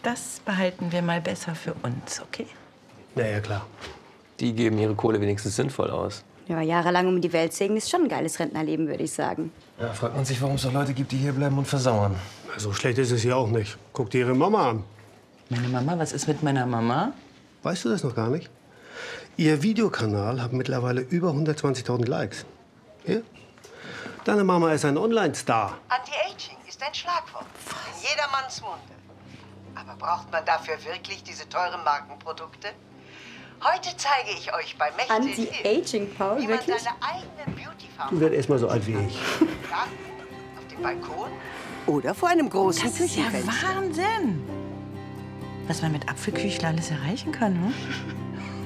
das behalten wir mal besser für uns, okay? Na ja, klar. Die geben ihre Kohle wenigstens sinnvoll aus. Ja, jahrelang um die Welt segeln ist schon ein geiles Rentnerleben, würde ich sagen. Ja, fragt man sich, warum es noch Leute gibt, die hier bleiben und versauern. So schlecht ist es hier auch nicht. Guck dir Ihre Mama an. Meine Mama? Was ist mit meiner Mama? Weißt du das noch gar nicht? Ihr Videokanal hat mittlerweile über 120.000 Likes. Hier? Deine Mama ist ein Online-Star. Anti-Aging ist ein Schlagwort. In jedermanns Munde. Aber braucht man dafür wirklich diese teuren Markenprodukte? Heute zeige ich euch bei Mächtig Anti-Aging, Paul, wie man wirklich? seine eigene Beauty-Farm Du wirst erst mal so alt wie ich. auf dem Balkon oder vor einem großen Das ist ja Küchenfenster. Wahnsinn! Was man mit Apfelküchler alles erreichen kann, ne?